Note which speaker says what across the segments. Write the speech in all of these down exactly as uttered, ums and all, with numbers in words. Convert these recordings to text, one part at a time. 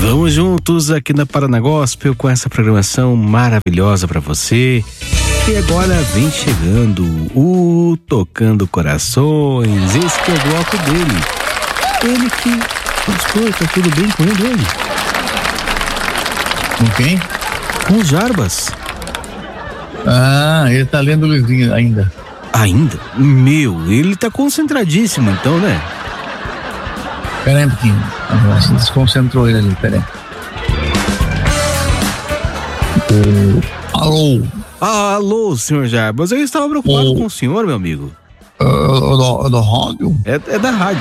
Speaker 1: Vamos juntos aqui na Paraná Gospel com essa programação maravilhosa pra você. E agora vem chegando o Tocando Corações. Esse que é o bloco dele. Ele que... Pastor, tá tudo bem com ele hoje?
Speaker 2: Com quem?
Speaker 1: Com o Jarbas.
Speaker 2: Ah, ele tá lendo o livrinho ainda.
Speaker 1: Ainda? Meu, ele tá concentradíssimo então, né?
Speaker 2: Pera aí um pouquinho. Você desconcentrou ele ali, pera aí. O... Alô?
Speaker 1: Ah, alô, senhor Jarbas. Eu estava preocupado
Speaker 2: o...
Speaker 1: com o senhor, meu amigo.
Speaker 2: É uh, da, da rádio?
Speaker 1: É, é da rádio.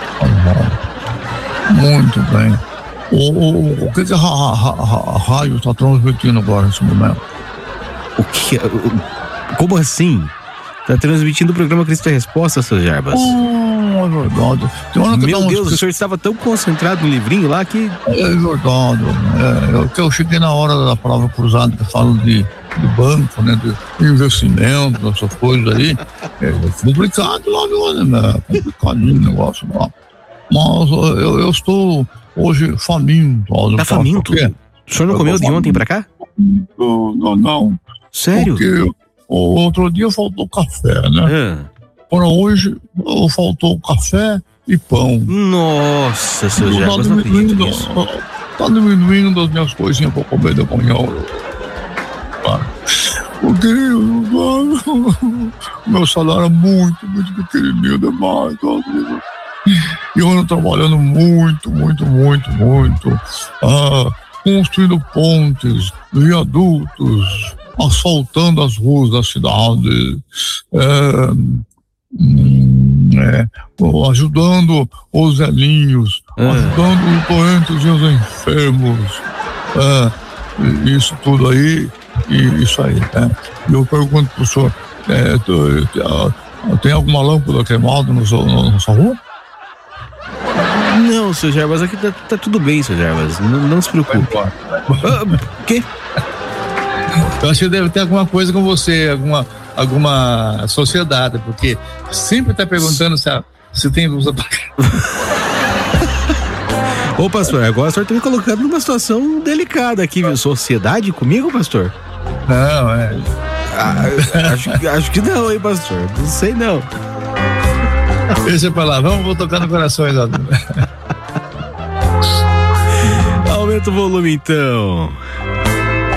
Speaker 2: Ah, muito bem. O, o, o que, que a, a, a, a rádio está transmitindo agora nesse momento?
Speaker 1: O que? Como assim? Tá transmitindo o programa Cristo é Resposta, seu Jarbas.
Speaker 2: Oh, é verdade.
Speaker 1: Meu Deus, o senhor estava tão concentrado no livrinho lá que...
Speaker 2: É verdade. É, eu, eu cheguei na hora da palavra cruzada que fala de, de banco, né, de investimento, essas coisas aí. É complicado lá, viu, né? É complicadinho o negócio lá. Mas eu, eu estou hoje faminto.
Speaker 1: Tá faminto? O senhor não comeu de ontem pra cá?
Speaker 2: Não, não, não.
Speaker 1: Sério?
Speaker 2: Porque o outro dia faltou café, né?
Speaker 1: Ah.
Speaker 2: Para hoje faltou café e pão.
Speaker 1: Nossa, seu Jarbas, não acredito nisso.
Speaker 2: Tá diminuindo as minhas coisinhas para comer de manhã. Porque meu salário é muito, muito pequenininho demais. E eu ando trabalhando muito, muito, muito, muito. Ah, construindo pontes, viadutos, asfaltando as ruas da cidade, é, é, ajudando os velhinhos, ah. ajudando os doentes e os enfermos, é, isso tudo aí, e isso aí. É. Eu pergunto pro senhor, é, tem alguma lâmpada queimada na sua, na sua rua?
Speaker 1: Não, seu Jarbas, aqui tá, tá tudo bem, seu Jarbas, não, não se preocupe. O ah, quê?
Speaker 2: Eu acho que deve ter alguma coisa com você, alguma, alguma sociedade, porque sempre tá perguntando se, a, se tem luz apagada.
Speaker 1: Ô, pastor, agora o senhor tá me colocando numa situação delicada aqui, viu? Sociedade comigo, pastor?
Speaker 2: Não, é...
Speaker 1: Ah, acho, acho que não, hein, pastor? Não sei, não.
Speaker 2: Deixa pra lá, vamos, vou tocar no coração aí,
Speaker 1: Aumenta o volume, então.